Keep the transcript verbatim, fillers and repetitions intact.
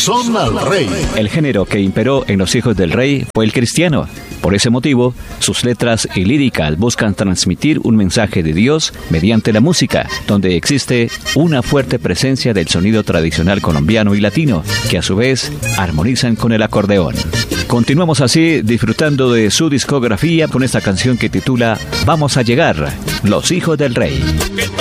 Son al Rey. El género que imperó en Los Hijos del Rey fue el cristiano. Por ese motivo, sus letras y líricas buscan transmitir un mensaje de Dios mediante la música, donde existe una fuerte presencia del sonido tradicional colombiano y latino, que a su vez armonizan con el acordeón. Continuamos así disfrutando de su discografía con esta canción que titula Vamos a llegar, Los Hijos del Rey.